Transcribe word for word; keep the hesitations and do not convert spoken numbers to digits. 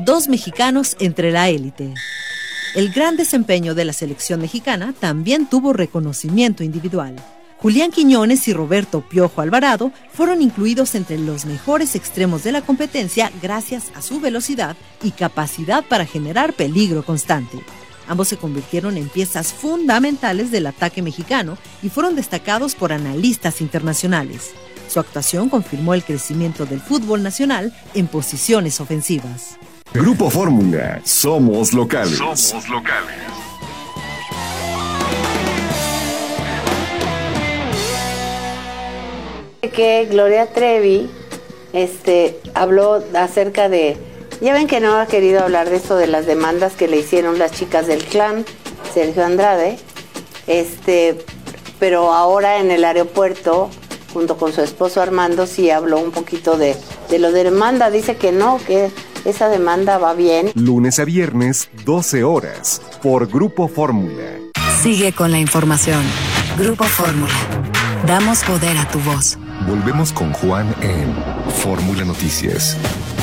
dos mexicanos entre la élite. El gran desempeño de la selección mexicana también tuvo reconocimiento individual. Julián Quiñones y Roberto Piojo Alvarado fueron incluidos entre los mejores extremos de la competencia gracias a su velocidad y capacidad para generar peligro constante. Ambos se convirtieron en piezas fundamentales del ataque mexicano y fueron destacados por analistas internacionales. Su actuación confirmó el crecimiento del fútbol nacional en posiciones ofensivas. Grupo Fórmula, somos locales. Somos locales. Que Gloria Trevi este, habló acerca de... Ya ven que no ha querido hablar de esto de las demandas que le hicieron las chicas del clan, Sergio Andrade, este, pero ahora en el aeropuerto, junto con su esposo Armando, sí habló un poquito de, de lo de demanda. Dice que no, que esa demanda va bien. Lunes a viernes, doce horas, por Grupo Fórmula. Sigue con la información. Grupo Fórmula. Damos poder a tu voz. Volvemos con Juan en Fórmula Noticias.